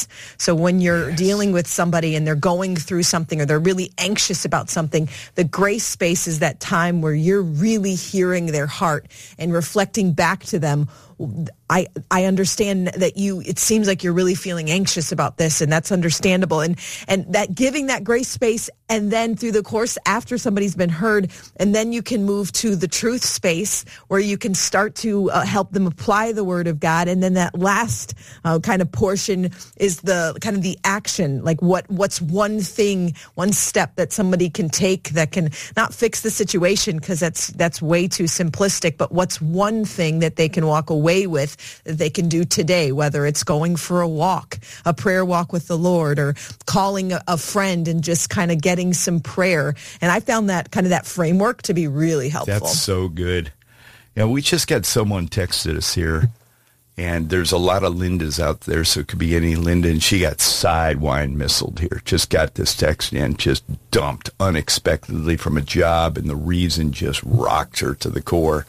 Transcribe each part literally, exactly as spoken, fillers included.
So when you're Yes. dealing with somebody and they're going through something or they're really anxious about something, the grace space is that time where you're really hearing their heart and reflecting back to them. I I understand that you, it seems like you're really feeling anxious about this, and that's understandable. And and that giving that grace space, and then through the course after somebody's been heard, and then you can move to the truth space where you can start to uh, help them apply the word of God. And then that last uh, kind of portion is the kind of the action, like what what's one thing, one step that somebody can take that can not fix the situation, because that's that's way too simplistic, but what's one thing that they can walk away with that they can do today, whether it's going for a walk, a prayer walk with the Lord, or calling a, a friend and just kind of getting some prayer. And I found that kind of that framework to be really helpful. That's so good. Yeah, we just got someone texted us here, and there's a lot of Lindas out there, so it could be any Linda, and she got sidewind missiled here. Just got this text in, just dumped unexpectedly from a job, and the reason just rocked her to the core.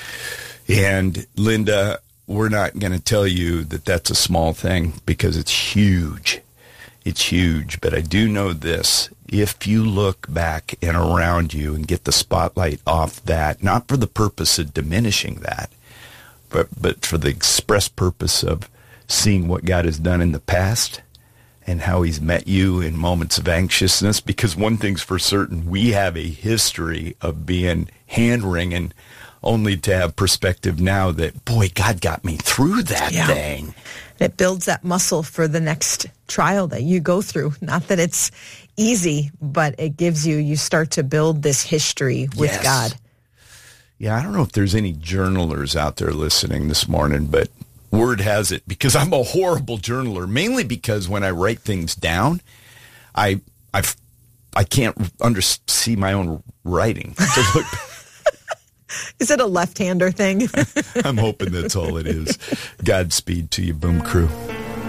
And Linda, we're not going to tell you that that's a small thing, because it's huge. It's huge. But I do know this. If you look back and around you and get the spotlight off that, not for the purpose of diminishing that, but, but for the express purpose of seeing what God has done in the past and how he's met you in moments of anxiousness, because one thing's for certain, we have a history of being hand-wringing, only to have perspective now that, boy, God got me through that Yeah. thing. It builds that muscle for the next trial that you go through. Not that it's easy, but it gives you, you start to build this history with Yes. God. Yeah, I don't know if there's any journalers out there listening this morning, but word has it, because I'm a horrible journaler, mainly because when I write things down, I I I can't under see my own writing. To look, Is it a left-hander thing? I'm hoping that's all it is. Godspeed to you, Boom Crew.